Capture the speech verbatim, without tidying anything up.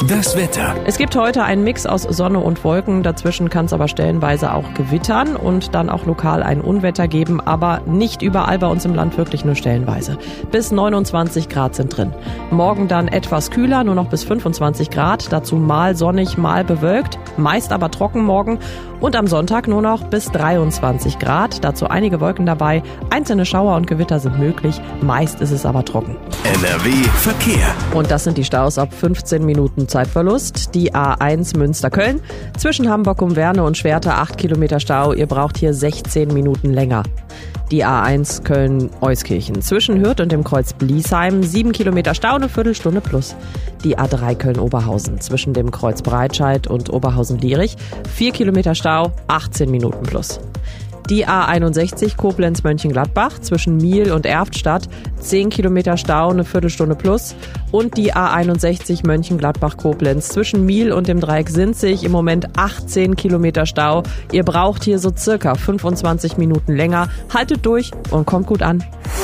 Das Wetter. Es gibt heute einen Mix aus Sonne und Wolken. Dazwischen kann es aber stellenweise auch gewittern und dann auch lokal ein Unwetter geben, aber nicht überall bei uns im Land, wirklich nur stellenweise. Bis neunundzwanzig Grad sind drin. Morgen dann etwas kühler, nur noch bis fünfundzwanzig Grad. Dazu mal sonnig, mal bewölkt, meist aber trocken morgen. Und am Sonntag nur noch bis dreiundzwanzig Grad. Dazu einige Wolken dabei. Einzelne Schauer und Gewitter sind möglich. Meist ist es aber trocken. N R W Verkehr. Und das sind die Staus ab fünfzehn Minuten Zeitverlust. Die A eins Münster-Köln. Zwischen Hamburg um Werne und Schwerte acht Kilometer Stau. Ihr braucht hier sechzehn Minuten länger. Die A eins Köln-Euskirchen. Zwischen Hürth und dem Kreuz Bliesheim sieben Kilometer Stau, eine Viertelstunde plus. Die A drei Köln-Oberhausen. Zwischen dem Kreuz Breitscheid und Oberhausen-Lierich vier Kilometer Stau, achtzehn Minuten plus. Die A einundsechzig Koblenz-Mönchengladbach zwischen Miel und Erftstadt zehn Kilometer Stau, eine Viertelstunde plus. Und die A einundsechzig Mönchengladbach-Koblenz zwischen Miel und dem Dreieck Sinzig im Moment achtzehn Kilometer Stau. Ihr braucht hier so circa fünfundzwanzig Minuten länger. Haltet durch und kommt gut an.